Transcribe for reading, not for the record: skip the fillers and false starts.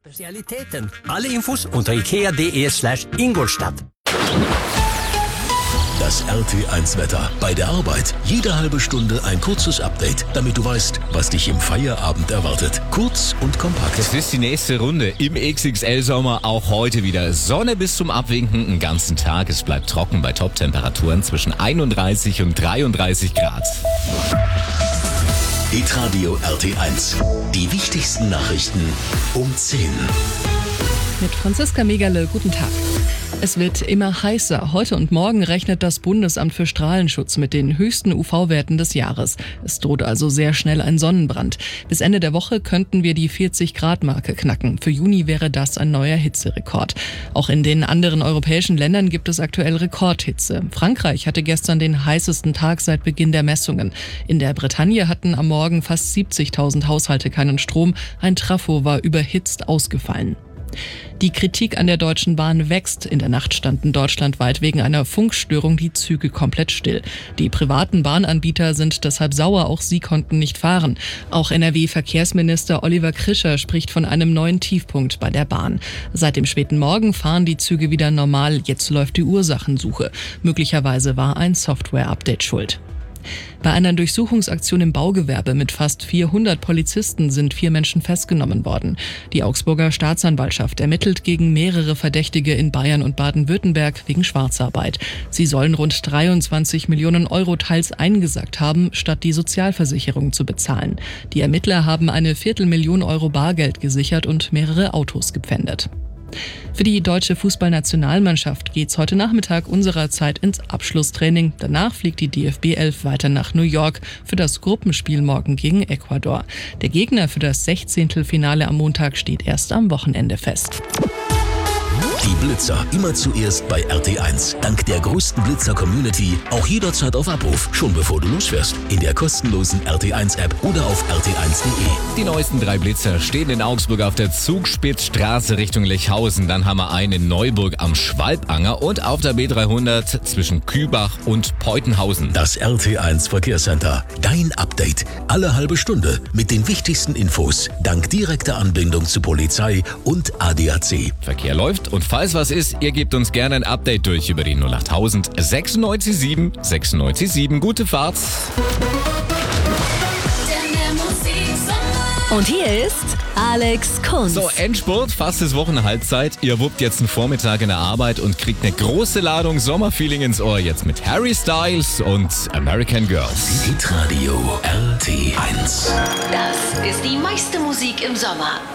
Spezialitäten. Alle Infos unter ikea.de/Ingolstadt. Das RT1-Wetter. Bei der Arbeit jede halbe Stunde ein kurzes Update, damit du weißt, was dich im Feierabend erwartet. Kurz und kompakt. Es ist die nächste Runde im XXL-Sommer, auch heute wieder. Sonne bis zum Abwinken den ganzen Tag. Es bleibt trocken bei Top-Temperaturen zwischen 31 und 33 Grad. Hitradio RT1. Die wichtigsten Nachrichten um 10. Mit Franziska Megerle, guten Tag. Es wird immer heißer. Heute und morgen rechnet das Bundesamt für Strahlenschutz mit den höchsten UV-Werten des Jahres. Es droht also sehr schnell ein Sonnenbrand. Bis Ende der Woche könnten wir die 40-Grad-Marke knacken. Für Juni wäre das ein neuer Hitzerekord. Auch in den anderen europäischen Ländern gibt es aktuell Rekordhitze. Frankreich hatte gestern den heißesten Tag seit Beginn der Messungen. In der Bretagne hatten am Morgen fast 70.000 Haushalte keinen Strom. Ein Trafo war überhitzt ausgefallen. Die Kritik an der Deutschen Bahn wächst. In der Nacht standen deutschlandweit wegen einer Funkstörung die Züge komplett still. Die privaten Bahnanbieter sind deshalb sauer, auch sie konnten nicht fahren. Auch NRW-Verkehrsminister Oliver Krischer spricht von einem neuen Tiefpunkt bei der Bahn. Seit dem späten Morgen fahren die Züge wieder normal, jetzt läuft die Ursachensuche. Möglicherweise war ein Software-Update schuld. Bei einer Durchsuchungsaktion im Baugewerbe mit fast 400 Polizisten sind 4 Menschen festgenommen worden. Die Augsburger Staatsanwaltschaft ermittelt gegen mehrere Verdächtige in Bayern und Baden-Württemberg wegen Schwarzarbeit. Sie sollen rund 23 Millionen Euro teils eingesackt haben, statt die Sozialversicherung zu bezahlen. Die Ermittler haben eine 250.000 Euro Bargeld gesichert und mehrere Autos gepfändet. Für die deutsche Fußballnationalmannschaft geht's heute Nachmittag unserer Zeit ins Abschlusstraining. Danach fliegt die DFB 11 weiter nach New York für das Gruppenspiel morgen gegen Ecuador. Der Gegner für das 16. Finale am Montag steht erst am Wochenende fest. Die Blitzer immer zuerst bei RT1. Dank der größten Blitzer-Community auch jederzeit auf Abruf, schon bevor du losfährst. In der kostenlosen RT1-App oder auf rt1.de. Die neuesten 3 Blitzer stehen in Augsburg auf der Zugspitzstraße Richtung Lechhausen. Dann haben wir einen in Neuburg am Schwalbanger und auf der B300 zwischen Kübach und Peutenhausen. Das RT1 Verkehrscenter. Dein Update. Alle halbe Stunde mit den wichtigsten Infos. Dank direkter Anbindung zu Polizei und ADAC. Verkehr läuft und falls was ist, ihr gebt uns gerne ein Update durch über die 08000 967 967. Gute Fahrt. Und hier ist Alex Kunz. So, Endspurt, fast ist Wochenhalbzeit. Ihr wuppt jetzt einen Vormittag in der Arbeit und kriegt eine große Ladung Sommerfeeling ins Ohr. Jetzt mit Harry Styles und American Girls. Hitradio RT1. Das ist die meiste Musik im Sommer.